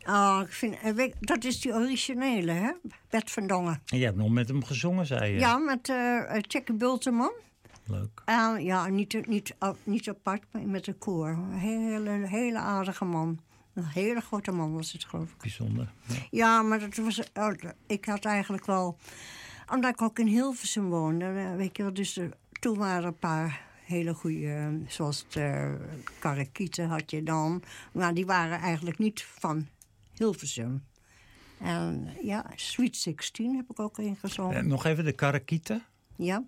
Ik vind, dat is die originele, hè? Bert van Dongen. En je hebt nog met hem gezongen, zei je? Ja, met Tjekke Bulteman. Leuk. Ja, niet apart, maar met een koor. Een hele aardige man. Een hele grote man was het, geloof ik. Bijzonder. Ja, maar dat was, ik had eigenlijk wel... Omdat ik ook in Hilversum woonde, weet je wel, dus toen waren een paar hele goede, zoals de Karakieten had je dan. Maar die waren eigenlijk niet van Hilversum. En ja, Sweet 16 heb ik ook ingezongen. Nog even de Karakieten. Ja.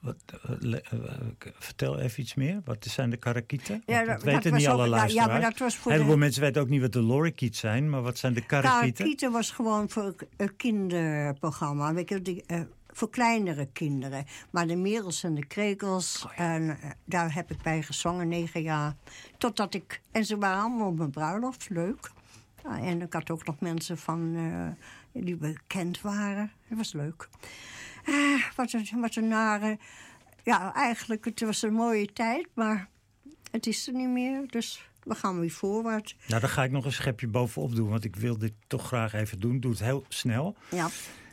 Vertel even iets meer. Wat zijn de Karakieten? Ja, dat weten niet alle luisteraars. Ja, maar dat was voor heel veel mensen weten ook niet wat de lorikeets zijn. Maar wat zijn de Karakieten? Karakieten was gewoon voor een kinderprogramma. Weet je, voor kleinere kinderen. Maar de Merels en de Krekels. En daar heb ik bij gezongen 9 jaar. Totdat ik... En ze waren allemaal op mijn bruiloft. Leuk. Ja, en ik had ook nog mensen van... die bekend waren. Dat was leuk. Wat een nare... Ja, eigenlijk, het was een mooie tijd. Maar het is er niet meer. Dus we gaan weer voorwaarts. Nou, daar ga ik nog een schepje bovenop doen. Want ik wil dit toch graag even doen. Doe het heel snel. Ja.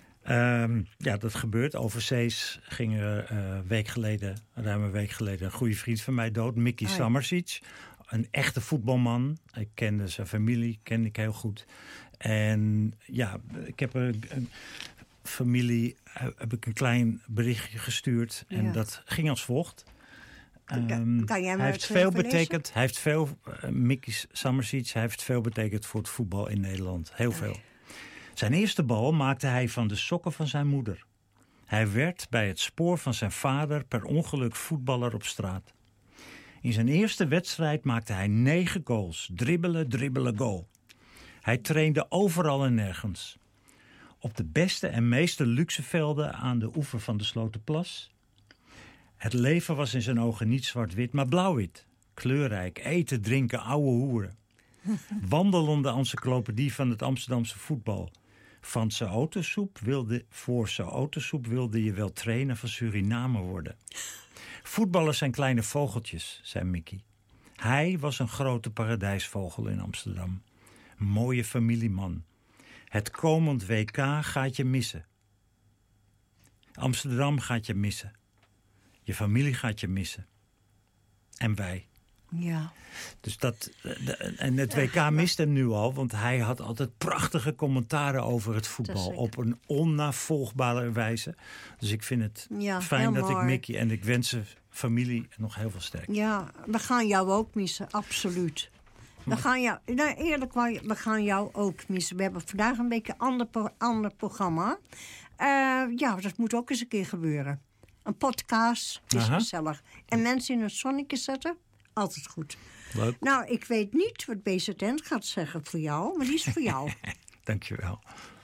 Ja, dat gebeurt. Overzees ging er ruim een week geleden... een goede vriend van mij dood, Mickey Samardzic. Een echte voetbalman. Ik kende zijn familie, kende ik heel goed. En ja, ik heb een familie... heb ik een klein berichtje gestuurd. En dat ging als volgt. Kan jij hij heeft veel betekend. Hij heeft veel... Mickey Samardzic, hij heeft veel betekend voor het voetbal in Nederland. Heel veel. Zijn eerste bal maakte hij van de sokken van zijn moeder. Hij werd bij het spoor van zijn vader per ongeluk voetballer op straat. In zijn eerste wedstrijd maakte hij 9 goals. Dribbelen, dribbelen, goal. Hij trainde overal en nergens. Op de beste en meeste luxe velden aan de oever van de Sloterplas. Het leven was in zijn ogen niet zwart-wit, maar blauw-wit. Kleurrijk, eten, drinken, ouwe hoeren. Wandelende encyclopedie van het Amsterdamse voetbal. Voor zijn autosoep wilde je wel trainer van Suriname worden. Voetballers zijn kleine vogeltjes, zei Mickey. Hij was een grote paradijsvogel in Amsterdam. Mooie familieman. Het komend WK gaat je missen. Amsterdam gaat je missen. Je familie gaat je missen. En wij. Ja. Dus en het WK mist hem nu al, want hij had altijd prachtige commentaren over het voetbal. Op een onnavolgbare wijze. Dus ik vind het fijn dat ik Mickey en ik wens zijn familie nog heel veel sterkte. Ja, we gaan jou ook missen, absoluut. We gaan jou ook missen. We hebben vandaag een beetje een ander programma. Ja, dat moet ook eens een keer gebeuren. Een podcast is gezellig. En mensen in het zonnetje zetten, altijd goed. Leuk. Nou, ik weet niet wat BZN gaat zeggen voor jou, maar die is voor jou. Dankjewel.